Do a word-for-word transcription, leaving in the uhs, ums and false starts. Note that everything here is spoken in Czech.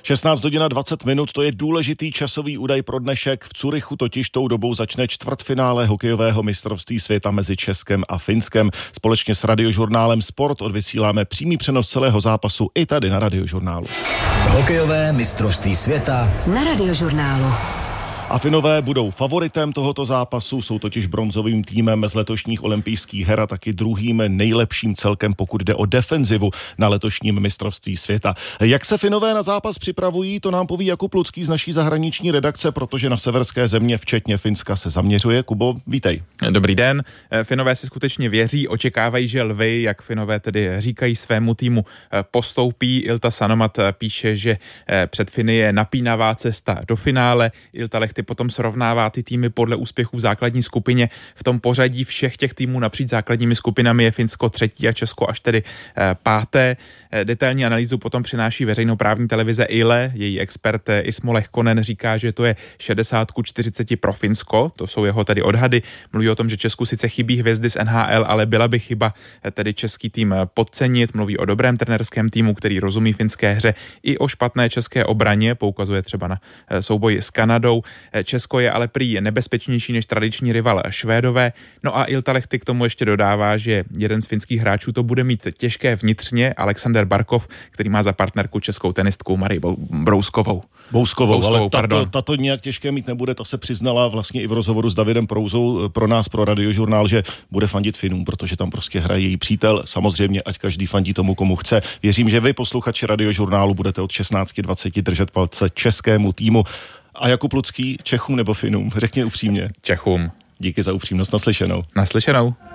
šestnáct hodin a dvacet minut, to je důležitý časový údaj pro dnešek. V Curychu totiž tou dobou začne čtvrtfinále hokejového mistrovství světa mezi Českem a Finskem. Společně s radiožurnálem Sport odvysíláme přímý přenos celého zápasu i tady na radiožurnálu. Hokejové mistrovství světa na radiožurnálu. A Finové budou favoritem tohoto zápasu, jsou totiž bronzovým týmem z letošních olympijských her a taky druhým nejlepším celkem, pokud jde o defenzivu na letošním mistrovství světa. Jak se Finové na zápas připravují, to nám poví Jakub Lucký z naší zahraniční redakce, protože na severské země, včetně Finska, se zaměřuje. Kubo, vítej. Dobrý den. Finové si skutečně věří, očekávají, že lvy, jak Finové tedy říkají svému týmu, postoupí. Ilta Sanomat píše, že před Finy je napínavá cesta do finále. Ilta Lehti potom srovnává ty týmy podle úspěchů v základní skupině. V tom pořadí všech těch týmů napříč základními skupinami je Finsko třetí a Česko až tedy páté. Detailní analýzu potom přináší veřejnoprávní televize Yle. Její expert Ismo Lehkonen říká, že to je šedesát ku čtyřiceti pro Finsko. To jsou jeho tedy odhady. Mluví o tom, že Česku sice chybí hvězdy z N H L, ale byla by chyba tedy český tým podcenit. Mluví o dobrém trenérském týmu, který rozumí finské hře, i o špatné české obraně. Poukazuje třeba na souboj s Kanadou. Česko je ale prý nebezpečnější než tradiční rival Švédové. No a Ilta Lehti k tomu ještě dodává, že jeden z finských hráčů to bude mít těžké vnitřně, Alexander Barkov, který má za partnerku českou tenistku Marii Brouskovou. Bouskovou, Bouskovou, ale tato, pardon. tato nějak těžké mít nebude, ta se přiznala vlastně i v rozhovoru s Davidem Prouzou pro nás, pro radiožurnál, že bude fandit Finům, protože tam prostě hraje její přítel. Samozřejmě, ať každý fandí tomu, komu chce. Věřím, že vy, posluchači radiožurnálu, budete od šestnáct dvacet držet palce českému týmu. A Jakub Lucký, Čechům nebo Finům? Řekni upřímně. Čechům. Díky za upřímnost, naslyšenou. Naslyšenou.